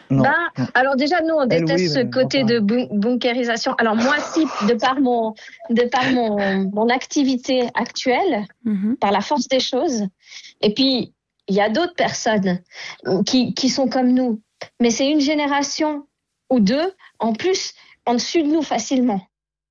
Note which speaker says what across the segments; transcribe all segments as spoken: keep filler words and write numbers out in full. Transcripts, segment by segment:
Speaker 1: Non.
Speaker 2: Ben,
Speaker 1: non.
Speaker 2: alors déjà, nous, on
Speaker 1: Elle,
Speaker 2: déteste
Speaker 1: oui,
Speaker 2: ce
Speaker 1: mais
Speaker 2: côté
Speaker 1: enfin...
Speaker 2: de bun- bunkérisation. Alors moi, si, de par mon, de par mon, mon activité actuelle,
Speaker 3: Mm-hmm.
Speaker 2: par la force des choses, et puis il y a d'autres personnes qui, qui sont comme nous, mais c'est une génération ou deux, en plus, en dessus de nous facilement.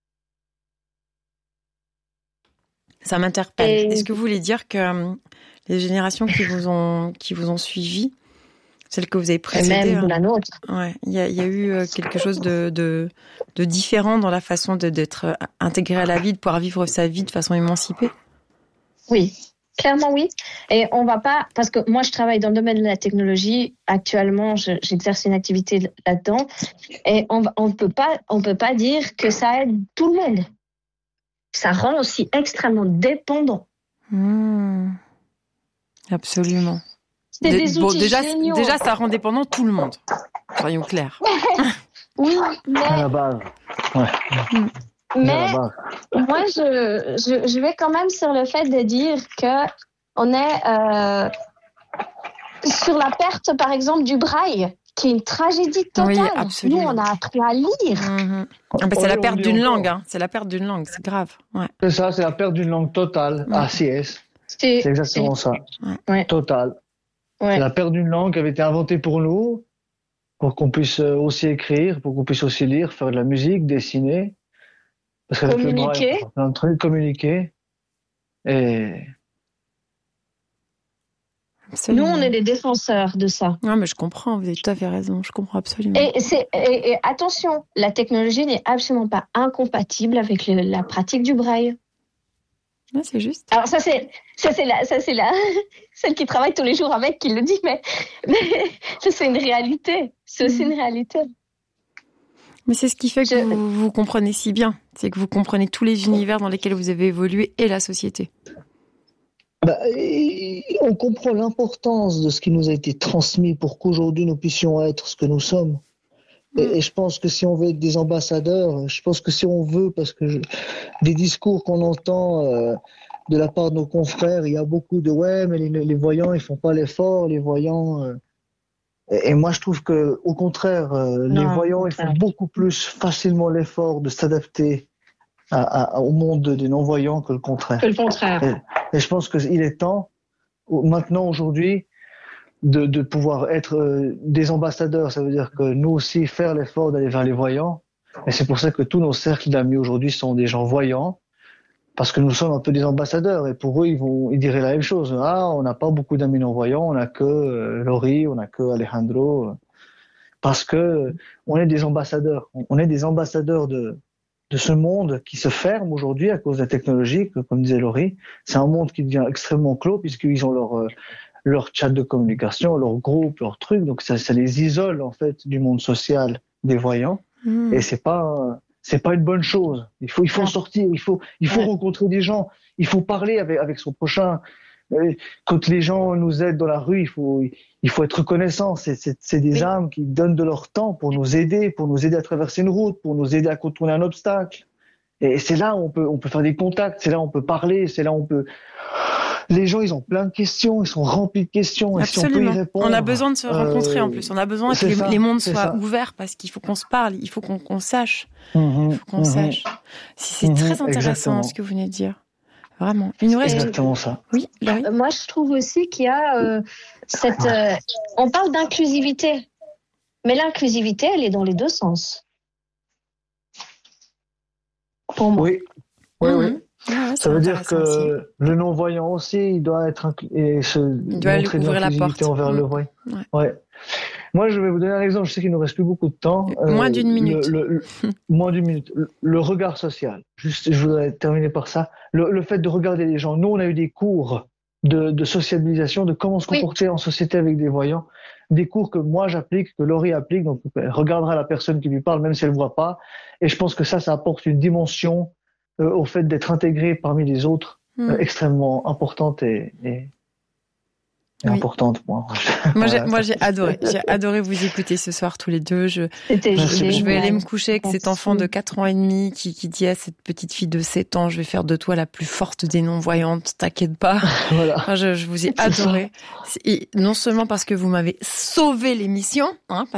Speaker 3: Ça m'interpelle.
Speaker 2: Et...
Speaker 3: Est-ce que vous voulez dire que euh, les générations qui vous ont, qui vous ont suivi, celles que vous avez précédées,
Speaker 2: même
Speaker 3: hein,
Speaker 2: la nôtre.
Speaker 3: Ouais, il y a, il y a eu euh, quelque chose de, de, de différent dans la façon de, d'être intégré à la vie, de pouvoir vivre sa vie de façon émancipée.
Speaker 2: Oui, clairement oui. Et on va pas, parce que moi je travaille dans le domaine de la technologie. Actuellement, je, j'exerce une activité là-dedans, et on on peut pas, on peut pas dire que ça aide tout le monde. Ça rend aussi extrêmement dépendant.
Speaker 3: Mmh. Absolument.
Speaker 2: C'est des
Speaker 3: De, bon,
Speaker 2: outils
Speaker 3: déjà,
Speaker 2: géniaux.
Speaker 3: déjà, ça rend dépendant tout le monde. Soyons clairs.
Speaker 2: Oui, mais
Speaker 1: À la base. Ouais.
Speaker 2: mais
Speaker 1: À la base.
Speaker 2: moi je, je je vais quand même sur le fait de dire que on est euh, sur la perte, par exemple, du braille, qui est une tragédie totale.
Speaker 3: Oui, absolument.
Speaker 2: Nous, on a appris à lire.
Speaker 3: Mmh. Ah bah, c'est
Speaker 1: Ouais,
Speaker 3: la
Speaker 1: on
Speaker 3: perte
Speaker 1: dit
Speaker 3: d'une
Speaker 1: encore.
Speaker 3: langue. Hein. C'est la perte d'une langue. C'est grave. Ouais.
Speaker 1: C'est ça, c'est la perte d'une langue totale.
Speaker 3: Ouais.
Speaker 1: A C S.
Speaker 2: C'est,
Speaker 1: C'est exactement ça.
Speaker 2: Ouais.
Speaker 1: Totale.
Speaker 2: Ouais.
Speaker 1: C'est la perte d'une langue qui avait été inventée pour nous, pour qu'on puisse aussi écrire, pour qu'on puisse aussi lire, faire de la musique, dessiner. Parce qu'avec le braille, on
Speaker 2: Communiquer.
Speaker 1: peut faire plein de trucs, communiquer. Et
Speaker 3: Absolument.
Speaker 2: Nous, on est des défenseurs de ça.
Speaker 3: Non, mais je comprends. Vous avez tout à fait raison. Je comprends absolument.
Speaker 2: Et, c'est, et, et attention, la technologie n'est absolument pas incompatible avec le, la pratique du braille.
Speaker 3: Ouais, c'est juste.
Speaker 2: Alors ça c'est ça c'est la ça c'est la celle qui travaille tous les jours avec qui le dit, mais, mais ça c'est une réalité. C'est aussi une réalité.
Speaker 3: Mais c'est ce qui fait que
Speaker 2: Je-
Speaker 3: vous, vous comprenez si bien. C'est que vous comprenez tous les univers dans lesquels vous avez évolué et la société.
Speaker 1: bah, et on comprend l'importance de ce qui nous a été transmis pour qu'aujourd'hui nous puissions être ce que nous sommes. Et, et je pense que si on veut être des ambassadeurs, je pense que si on veut, parce que je, des discours qu'on entend euh, de la part de nos confrères, il y a beaucoup de ouais, mais les, les voyants ils font pas l'effort, les voyants. Euh, et, et moi je trouve que au contraire, euh,
Speaker 2: Non,
Speaker 1: les
Speaker 2: au
Speaker 1: voyants ils
Speaker 2: contraire.
Speaker 1: font beaucoup plus facilement l'effort de s'adapter à, à, au monde des non-voyants que le contraire.
Speaker 2: Que le contraire.
Speaker 1: Et, et je pense qu'il est temps maintenant aujourd'hui de, de pouvoir être euh, des ambassadeurs. Ça veut dire que nous aussi faire l'effort d'aller vers les voyants. Et c'est pour ça que tous nos cercles d'amis aujourd'hui sont des gens voyants, parce que nous sommes un peu des ambassadeurs. Et pour eux, ils vont, ils diraient la même chose. Ah, on n'a pas beaucoup d'amis non voyants, on n'a que euh, Laurie, on n'a que Alejandro, euh, parce que euh, on est des ambassadeurs. On, on est des ambassadeurs de de ce monde qui se ferme aujourd'hui à cause de la technologie, que, comme disait Laurie. C'est un monde qui devient extrêmement clos puisqu'ils ont leur euh, leur chat de communication, leur groupe, leur truc. Donc ça, ça les isole en fait du monde social des voyants.
Speaker 3: Mmh.
Speaker 1: Et c'est pas c'est pas une bonne chose. Il faut il faut
Speaker 2: Non.
Speaker 1: sortir, il faut il faut
Speaker 2: Ouais.
Speaker 1: rencontrer des gens, il faut parler avec avec son prochain. Euh, Quand les gens nous aident dans la rue, il faut il faut être reconnaissant. C'est c'est c'est des
Speaker 2: Oui.
Speaker 1: âmes qui donnent de leur temps pour nous aider, pour nous aider à traverser une route, pour nous aider à contourner un obstacle. Et c'est là où on peut on peut faire des contacts, c'est là où on peut parler, c'est là où on peut. Les gens, ils ont plein de questions, ils sont remplis de questions. Et si on peut y
Speaker 3: Absolument.
Speaker 1: répondre,
Speaker 3: On a besoin de se rencontrer
Speaker 1: euh,
Speaker 3: en plus. On a besoin que
Speaker 1: c'est
Speaker 3: les,
Speaker 1: ça,
Speaker 3: les mondes
Speaker 1: c'est
Speaker 3: soient
Speaker 1: ça.
Speaker 3: ouverts parce qu'il faut qu'on se parle, il faut qu'on, qu'on sache,
Speaker 1: Mhm,
Speaker 3: il faut qu'on
Speaker 1: mhm.
Speaker 3: sache. Si c'est
Speaker 1: Mhm,
Speaker 3: très intéressant
Speaker 1: exactement.
Speaker 3: ce que vous venez de dire. Vraiment. Il nous reste.
Speaker 1: Exactement ça.
Speaker 3: Oui, Laurie.
Speaker 2: Euh, Moi, je trouve aussi qu'il y a euh, cette. euh, on parle d'inclusivité, mais l'inclusivité, elle est dans les deux sens. Pour moi.
Speaker 1: Oui, oui,
Speaker 3: Mhm.
Speaker 1: oui.
Speaker 3: Ouais, ouais, c'est
Speaker 1: Ça veut dire
Speaker 3: intéressant aussi.
Speaker 1: que le non-voyant aussi, il doit être inclus et se
Speaker 3: doit
Speaker 1: montrer de
Speaker 3: ouvrir la
Speaker 1: l'inclusivité
Speaker 3: porte.
Speaker 1: envers
Speaker 3: Mm.
Speaker 1: le voyant.
Speaker 3: Ouais.
Speaker 1: Ouais. Moi, je vais vous donner un exemple. Je sais qu'il nous reste plus beaucoup de temps.
Speaker 3: Moins d'une minute.
Speaker 1: Le, le- le- moins d'une minute. Le, le regard social. Juste, je voudrais terminer par ça. Le, le fait de regarder les gens. Nous, on a eu des cours de, de sociabilisation, de comment se
Speaker 2: Oui.
Speaker 1: comporter en société avec des voyants. Des cours que moi j'applique, que Laurie applique. Donc, elle regardera la personne qui lui parle, même si elle ne voit pas. Et je pense que ça, ça apporte une dimension euh, au fait d'être intégré parmi les autres,
Speaker 3: Mm.
Speaker 1: euh, extrêmement importante et, et, et
Speaker 3: Oui.
Speaker 1: importante. Moi,
Speaker 3: Moi, j'ai,
Speaker 1: Voilà,
Speaker 3: moi,
Speaker 1: ça.
Speaker 3: j'ai adoré. J'ai adoré vous écouter ce soir tous les deux. Je,
Speaker 2: C'était
Speaker 1: Merci.
Speaker 3: je, je vais
Speaker 2: génial.
Speaker 3: aller me coucher avec cet
Speaker 2: Merci.
Speaker 3: enfant de quatre ans et demi qui, qui dit à cette petite fille de sept ans, je vais faire de toi la plus forte des non-voyantes, t'inquiète pas.
Speaker 1: Voilà.
Speaker 3: Enfin, je, je vous ai adoré. Et non seulement parce que vous m'avez sauvé l'émission, hein,